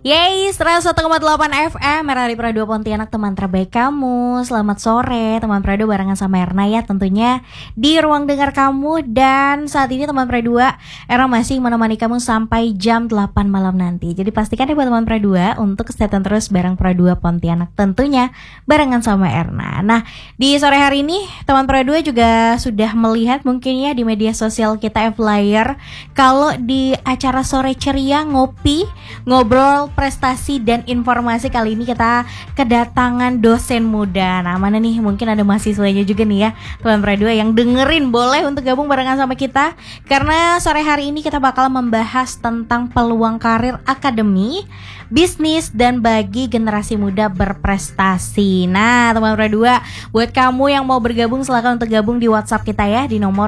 Yeay, 101,8 FM RRI Prado Pontianak, teman terbaik kamu. Selamat sore teman Prado, barengan sama Erna ya tentunya di ruang dengar kamu. Dan saat ini teman Prado, Erna masih menemani kamu sampai jam 8 malam nanti. Jadi pastikan ya buat teman Prado untuk stay tune terus bareng Prado Pontianak, tentunya barengan sama Erna. Nah, di sore hari ini teman Prado juga sudah melihat mungkin ya di media sosial kita flyer kalau di acara sore ceria ngopi, ngobrol prestasi dan informasi, kali ini kita kedatangan dosen muda. Nah, mana nih, mungkin ada mahasiswanya juga nih ya teman Prado yang dengerin, boleh untuk gabung barengan sama kita. Karena sore hari ini kita bakal membahas tentang peluang karir akademi, bisnis, dan bagi generasi muda berprestasi. Nah, teman Prado, buat kamu yang mau bergabung silakan untuk gabung di WhatsApp kita ya di nomor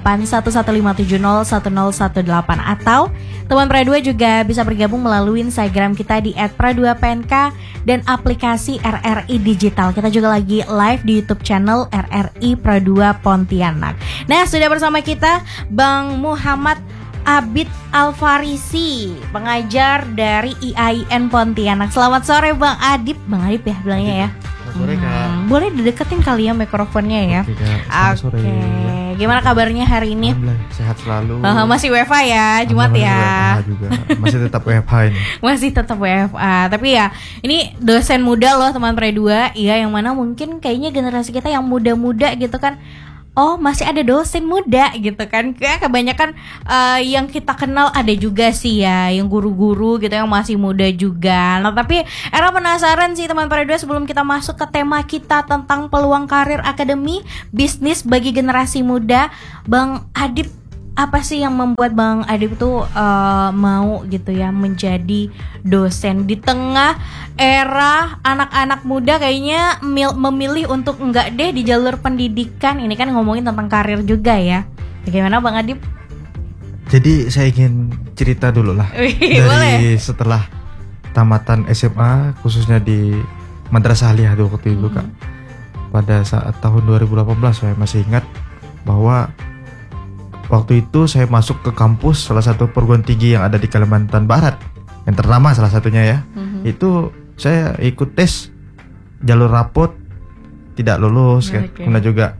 0811501018, atau teman Prado juga bisa bergabung melalui Instagram kita di @pradua_pnk dan aplikasi RRI Digital. Kita juga lagi live di YouTube channel RRI Pradua Pontianak. Nah, sudah bersama kita Bang Muhammad Abid Alfarisi, pengajar dari IAIN Pontianak. Selamat sore Bang Adib. Bang Adib ya bilangnya ya. Sore Kak. Boleh dideketin kali ya mikrofonnya ya. Oke. Gimana kabarnya hari ini? Alhamdulillah sehat selalu. Masih WFA ya, Jumat ya. WFA juga. Masih tetap WFA ini. Masih tetap WFA. Tapi ya, ini dosen muda loh teman Prado. Iya, yang mana mungkin kayaknya generasi kita yang muda-muda gitu kan. Oh, masih ada dosen muda gitu kan. Kayak kebanyakan yang kita kenal ada juga sih ya yang guru-guru gitu yang masih muda juga. Nah, tapi Era penasaran sih teman Prado, sebelum kita masuk ke tema kita tentang peluang karir akademi, bisnis bagi generasi muda, Bang Adib, apa sih yang membuat Bang Adib tuh mau gitu ya menjadi dosen di tengah era anak-anak muda kayaknya memilih untuk enggak deh di jalur pendidikan? Ini kan ngomongin tentang karir juga ya. Bagaimana Bang Adib? Jadi saya ingin cerita dulu lah. Dari boleh. Setelah tamatan SMA, khususnya di Madrasah Aliyah waktu itu Kak. Pada saat tahun 2018 saya masih ingat bahwa waktu itu saya masuk ke kampus salah satu perguruan tinggi yang ada di Kalimantan Barat, yang ternama salah satunya ya. Itu saya ikut tes jalur rapot, tidak lulus kan. Kemudian juga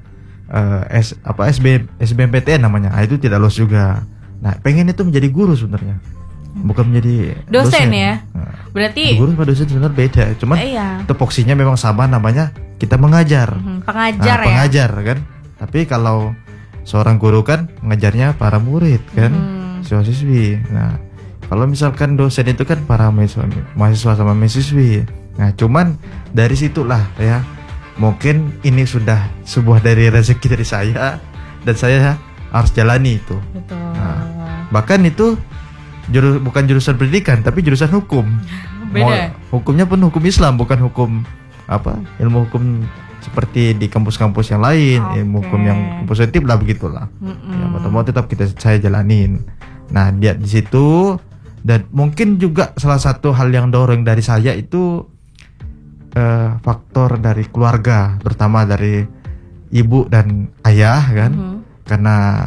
SBMPTN namanya, itu tidak lulus juga. Nah, pengen itu menjadi guru sebenarnya, bukan menjadi dosen ya. Berarti guru sama dosen sebenarnya beda. Cuman tupoksinya memang sama, namanya kita mengajar. Pengajar kan. Tapi kalau seorang guru kan mengajarnya para murid kan, siswa-siswi. Nah, kalau misalkan dosen itu kan para mahasiswa sama mahasiswi. Nah, cuman dari situlah ya, mungkin ini sudah sebuah dari rezeki dari saya dan saya harus jalani itu. Betul. Nah, bahkan itu bukan jurusan pendidikan tapi jurusan hukum. Beda. Hukumnya pun hukum Islam, bukan hukum ilmu hukum seperti di kampus-kampus yang lain, ilmu hukum yang positif lah begitulah. Ya, mau tetap saya jalanin. Nah, dia di situ, dan mungkin juga salah satu hal yang dorong dari saya itu faktor dari keluarga, terutama dari ibu dan ayah kan. Karena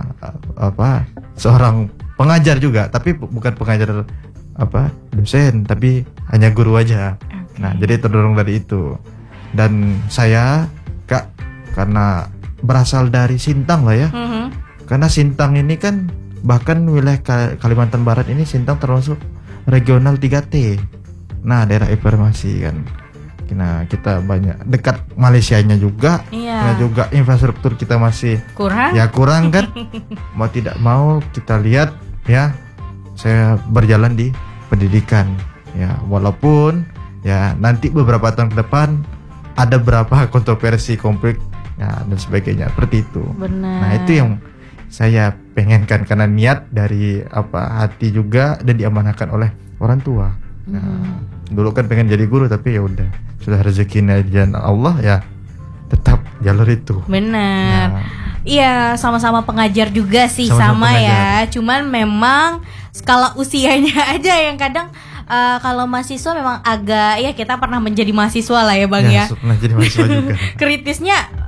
seorang pengajar juga, tapi bukan pengajar dosen, tapi hanya guru aja. Nah, jadi terdorong dari itu. Dan saya Kak, karena berasal dari Sintang lah ya. Karena Sintang ini kan, bahkan wilayah Kalimantan Barat ini Sintang termasuk regional 3T. Nah, daerah informasi kan. Nah, kita banyak dekat Malaysianya juga. Nah, juga infrastruktur kita masih kurang kan. Mau tidak mau kita lihat ya, saya berjalan di pendidikan ya, walaupun ya nanti beberapa tahun ke depan ada berapa kontroversi, konflik ya, dan sebagainya seperti itu. Benar. Nah, itu yang saya pengenkan karena niat dari hati juga, dan diamanahkan oleh orang tua. Nah, dulu kan pengen jadi guru, tapi ya udah, sudah rezekinya dan Allah ya, tetap jalur itu. Benar. Iya, sama-sama pengajar juga sih, sama ya. Cuman memang skala usianya aja yang kadang kalau mahasiswa memang agak, ya kita pernah menjadi mahasiswa lah ya Bang ya. Pernah jadi mahasiswa juga. Kritisnya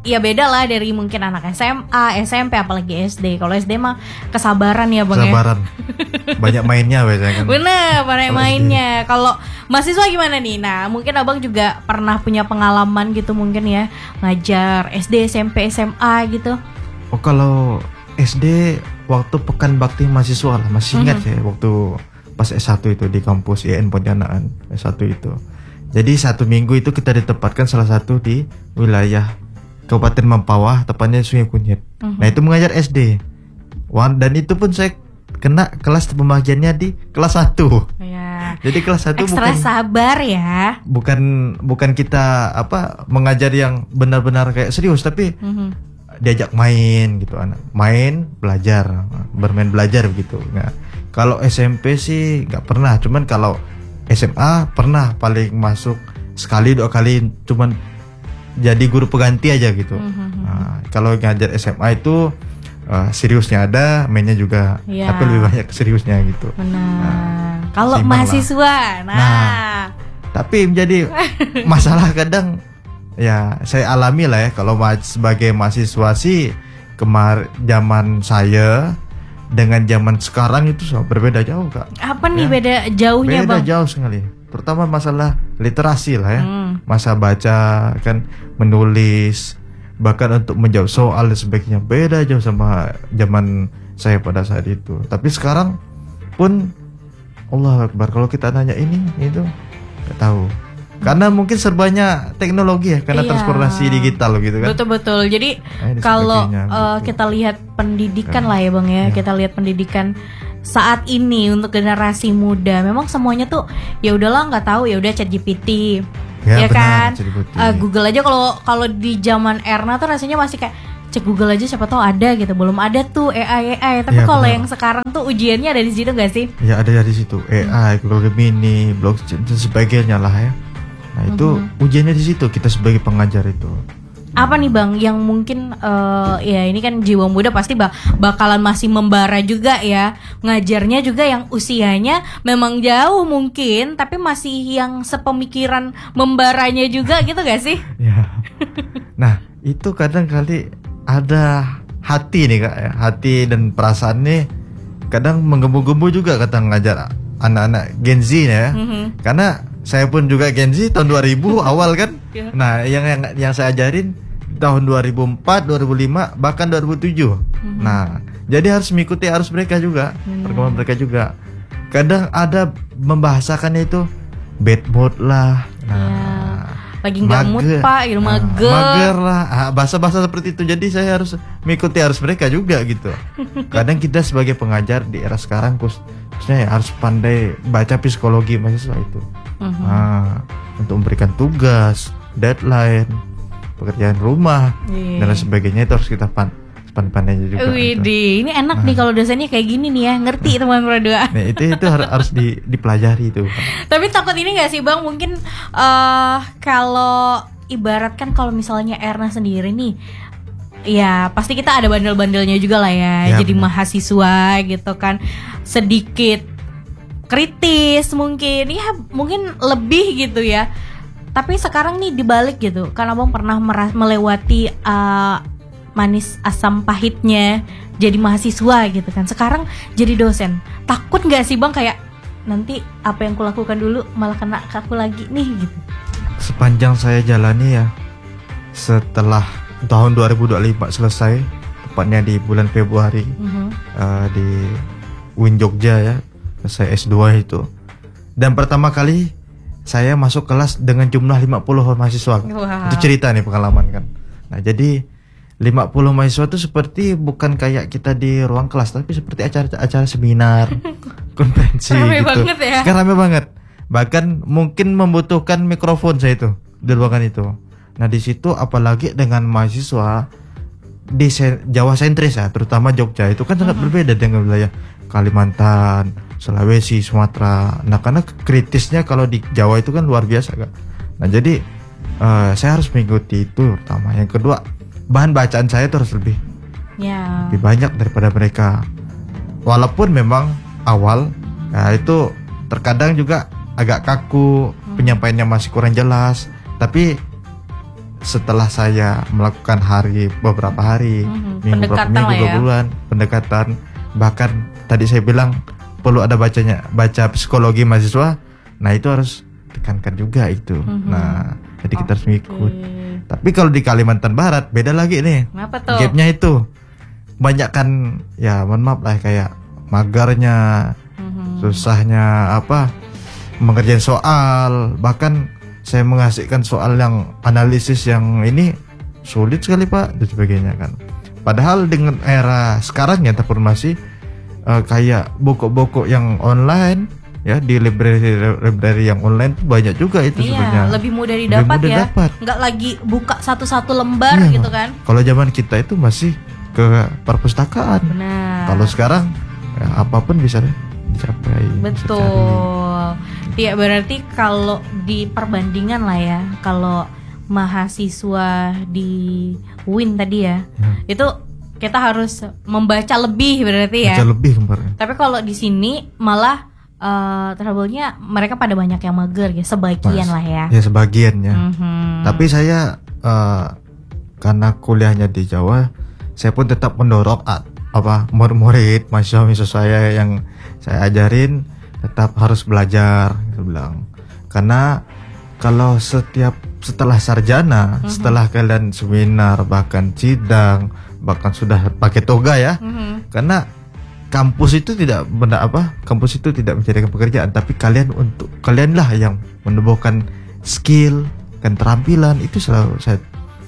ya beda lah dari mungkin anak SMA, SMP, apalagi SD. Kalau SD mah kesabaran ya Bang Kesabaran. Banyak mainnya biasanya kan. Bener, banyak mainnya. Kalau mahasiswa gimana nih? Nah, mungkin Abang juga pernah punya pengalaman gitu mungkin ya, ngajar SD, SMP, SMA gitu. Oh, kalau SD waktu pekan bakti mahasiswa lah, masih ingat saya waktu pas S1 itu di kampus IAIN Pontianak S1 itu. Jadi 1 minggu itu kita ditempatkan salah satu di wilayah Kabupaten Mempawah, tepatnya Sungai Kunyit. Nah, itu mengajar SD. Dan itu pun saya kena kelas pembagiannya di kelas 1. Ya. Jadi kelas 1 Ekstra sabar ya. Bukan kita mengajar yang benar-benar kayak serius, tapi diajak main gitu, anak main belajar, bermain belajar begitu. Nah, kalau SMP sih nggak pernah, cuman kalau SMA pernah, paling masuk sekali 2 kali, cuman jadi guru pengganti aja gitu. Nah, kalau ngajar SMA itu seriusnya ada, mainnya juga, tapi lebih banyak seriusnya gitu. Benar. Nah, kalau mahasiswa, nah tapi menjadi masalah kadang ya saya alami lah ya, kalau sebagai mahasiswa sih zaman saya dengan zaman sekarang itu berbeda jauh Kak. Apa nih beda jauhnya Beda Bang? jauh sekali. Terutama masalah literasi lah ya. Masa baca kan, menulis, bahkan untuk menjawab soal dan sebagainya beda jauh sama zaman saya pada saat itu. Tapi sekarang pun Allah Akbar, kalau kita nanya ini itu nggak tahu. Karena mungkin serbanya teknologi ya, karena transformasi digital gitu kan. Betul-betul. Jadi kalau kita lihat pendidikan lah ya Bang ya, kita lihat pendidikan saat ini untuk generasi muda, memang semuanya tuh ya udahlah nggak tahu, ya udah ChatGPT, ya benar, kan. Google aja, kalau di zaman Erna tuh rasanya masih kayak cek Google aja siapa tahu ada gitu, belum ada tuh AI. Tapi kalau yang sekarang tuh ujiannya ada di situ nggak sih? Ya ada di situ, AI, Google Gemini, blockchain dan sebagainya lah ya. Nah itu ujiannya di situ, kita sebagai pengajar itu. Apa nih Bang yang mungkin ya ini kan jiwa muda pasti bakalan masih membara juga ya, ngajarnya juga yang usianya memang jauh mungkin, tapi masih yang sepemikiran membaranya juga gitu gak sih? Ya. Nah itu kadang kali ada hati nih Kak ya, hati dan perasaan nih kadang menggembu-gembu juga kata ngajar anak-anak Gen Z ya. Karena saya pun juga Gen Z tahun 2000 awal kan. Nah yang saya ajarin tahun 2004, 2005, bahkan 2007. Nah, jadi harus mengikuti arus mereka juga, perkembangan mereka juga. Kadang ada membahasakan itu bad mood lah. Nah, lagi nggak mood Pak, mager lah. Bahasa-bahasa seperti itu. Jadi saya harus mengikuti arus mereka juga gitu. Kadang kita sebagai pengajar di era sekarang khususnya ya, harus pandai baca psikologi mahasiswa itu. Nah, untuk memberikan tugas, deadline, pekerjaan rumah dan sebagainya itu harus kita pandai juga. Widih, ini enak nih kalau dosennya kayak gini nih ya, ngerti teman berdua. Nah, itu harus dipelajari itu. Tapi takut ini nggak sih Bang, mungkin kalau ibaratkan kalau misalnya Erna sendiri nih, ya pasti kita ada bandel-bandelnya juga lah ya jadi bener. Mahasiswa gitu kan, sedikit kritis mungkin lebih gitu ya. Tapi sekarang nih dibalik gitu, kan Abang pernah melewati manis asam pahitnya jadi mahasiswa gitu kan. Sekarang jadi dosen, takut gak sih Bang kayak nanti apa yang kulakukan dulu malah kena ke aku lagi nih gitu? Sepanjang saya jalani ya, setelah tahun 2025 selesai, tepatnya di bulan Februari di UIN Jogja ya, saya S2 itu. Dan pertama kali saya masuk kelas dengan jumlah 50 mahasiswa. Itu cerita nih pengalaman kan. Nah jadi 50 mahasiswa itu seperti bukan kayak kita di ruang kelas, tapi seperti acara seminar, konferensi rame gitu. Banget ya. Sekarang rame banget. Bahkan mungkin membutuhkan mikrofon saya itu di ruangan itu. Nah di situ apalagi dengan mahasiswa di Jawa sentris ya, terutama Jogja itu kan sangat berbeda dengan wilayah Kalimantan, Sulawesi, Sumatera. Nah karena kritisnya kalau di Jawa itu kan luar biasa kan. Nah jadi saya harus mengikuti itu pertama. Yang kedua, bahan bacaan saya itu harus lebih banyak daripada mereka. Walaupun memang awal itu terkadang juga agak kaku, penyampaiannya masih kurang jelas. Tapi setelah saya melakukan beberapa hari, minggu, beberapa Pendekatan minggu, lah 2 ya. bulan, pendekatan, bahkan tadi saya bilang perlu ada baca psikologi mahasiswa. Nah itu harus tekankan juga itu. Nah jadi kita harus ngikut. Tapi kalau di Kalimantan Barat beda lagi nih. Kenapa tuh? Gapnya itu banyak kan, ya mohon maaf lah, kayak magarnya, susahnya mengerjain soal, bahkan saya mengasihkan soal yang analisis yang ini sulit sekali Pak dan sebagainya kan. Padahal dengan era sekarang ya informasi kayak buku-buku yang online ya, di library yang online tuh banyak juga itu sebenarnya. Lebih mudah didapat ya. Nggak lagi buka satu-satu lembar gitu kan. Kalau zaman kita itu masih ke perpustakaan. Benar. Kalau sekarang ya, apapun bisa dicapai. Betul. Ya berarti kalau di perbandingan lah ya, kalau mahasiswa di UIN tadi ya, itu kita harus membaca lebih berarti ya. Baca lebih kemarin. Tapi kalau di sini malah trouble-nya mereka pada banyak yang mager ya, sebagian lah ya. Ya sebagian ya. Tapi saya karena kuliahnya di Jawa, saya pun tetap mendorong murid-murid mahasiswa saya yang saya ajarin tetap harus belajar, saya bilang. Karena kalau setelah sarjana, setelah kalian seminar, bahkan sidang, bahkan sudah pakai toga ya, karena kampus itu tidak kampus itu tidak mencarikan pekerjaan, tapi kalianlah yang menumbuhkan skill dan keterampilan. Itu selalu saya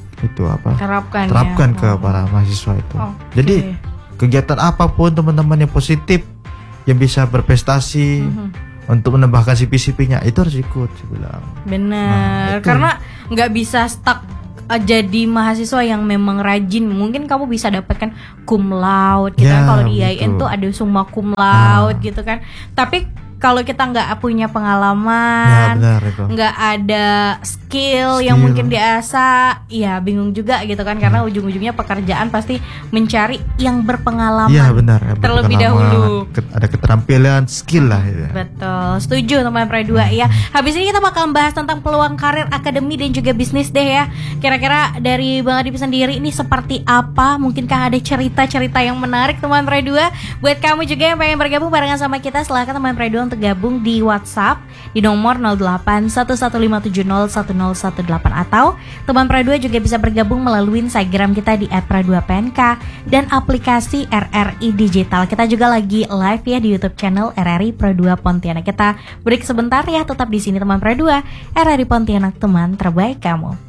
terapkan ke para mahasiswa itu. Jadi kegiatan apapun teman-teman yang positif, yang bisa berprestasi untuk menambahkan CV-nya, itu harus ikut, saya bilang. Benar, karena nggak bisa stuck jadi mahasiswa yang memang rajin. Mungkin kamu bisa dapatkan cum laude gitu kan. Kalau di IAIN tuh ada summa cum laude gitu kan. Tapi kalau kita nggak punya pengalaman, nggak ada skill yang mungkin diasah, ya bingung juga gitu kan. Karena ujung-ujungnya pekerjaan pasti mencari yang berpengalaman. Iya benar. Terlebih dahulu. Ada keterampilan, skill lah. Ya. Betul, setuju teman Pre 2 ya. Habis ini kita bakal bahas tentang peluang karir akademi dan juga bisnis deh ya. Kira-kira dari Bang Adip sendiri ini seperti apa? Mungkinkah ada cerita-cerita yang menarik teman Pre 2? Buat kamu juga yang pengen bergabung barengan sama kita, silakan teman Pre 2 untuk gabung di WhatsApp di nomor 081157010118, atau teman Pre 2 juga bisa bergabung melalui Instagram kita di @pre2pnk dan aplikasi RRI Digital. Kita juga lagi live ya di YouTube channel RRI Pre 2 Pontianak. Kita break sebentar ya, tetap di sini teman Pre 2, RRI Pontianak, teman terbaik kamu.